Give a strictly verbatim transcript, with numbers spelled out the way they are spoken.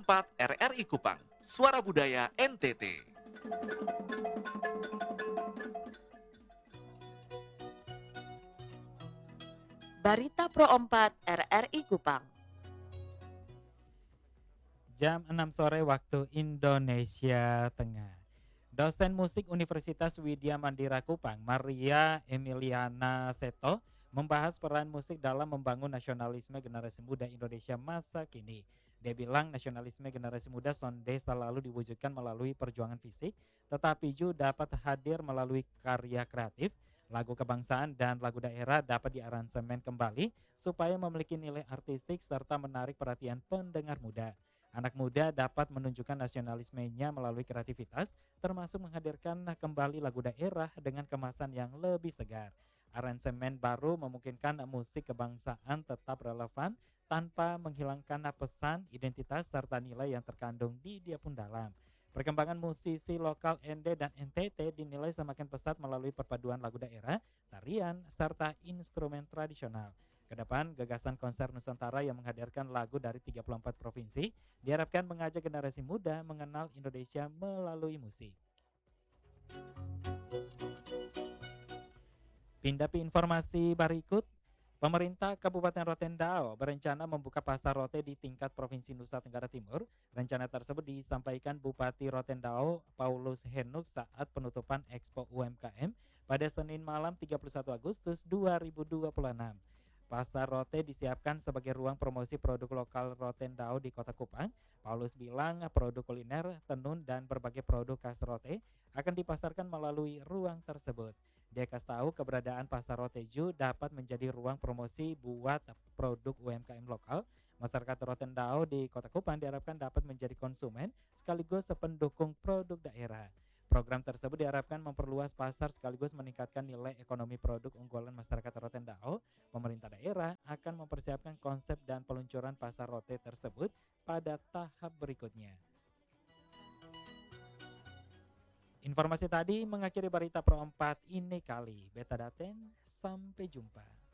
empat R R I Kupang, Suara Budaya N T T. Barita Pro empat R R I Kupang. Jam enam sore waktu Indonesia Tengah. Dosen musik Universitas Widya Mandira Kupang, Maria Emiliana Seto, membahas peran musik dalam membangun nasionalisme generasi muda Indonesia masa kini. Dia bilang nasionalisme generasi muda sonde selalu diwujudkan melalui perjuangan fisik, tetapi juga dapat hadir melalui karya kreatif. Lagu kebangsaan dan lagu daerah dapat diaransemen kembali supaya memiliki nilai artistik serta menarik perhatian pendengar muda. Anak muda dapat menunjukkan nasionalismenya melalui kreativitas, termasuk menghadirkan kembali lagu daerah dengan kemasan yang lebih segar. Aransemen baru memungkinkan musik kebangsaan tetap relevan tanpa menghilangkan pesan, identitas, serta nilai yang terkandung di dia pun dalam. Perkembangan musisi lokal N D dan N T T dinilai semakin pesat melalui perpaduan lagu daerah, tarian, serta instrumen tradisional. Kedepan, gagasan konser Nusantara yang menghadirkan lagu dari tiga puluh empat provinsi diharapkan mengajak generasi muda mengenal Indonesia melalui musik. Pindah ke informasi berikut. Pemerintah Kabupaten Rotendao berencana membuka pasar rote di tingkat Provinsi Nusa Tenggara Timur. Rencana tersebut disampaikan Bupati Rotendao Paulus Henuk saat penutupan Expo U M K M pada Senin malam tiga puluh satu Agustus dua ribu dua puluh enam. Pasar rote disiapkan sebagai ruang promosi produk lokal Rotendao di Kota Kupang. Paulus bilang produk kuliner, tenun, dan berbagai produk khas rote akan dipasarkan melalui ruang tersebut. Dia kasih tahu keberadaan pasar roteju dapat menjadi ruang promosi buat produk U M K M lokal. Masyarakat Rotendao di Kota Kupang diharapkan dapat menjadi konsumen sekaligus pendukung produk daerah. Program tersebut diharapkan memperluas pasar sekaligus meningkatkan nilai ekonomi produk unggulan masyarakat Rotendao. Pemerintah daerah akan mempersiapkan konsep dan peluncuran pasar rote tersebut pada tahap berikutnya. Informasi tadi mengakhiri Barita Pro empat ini kali. Beta Daten, sampai jumpa.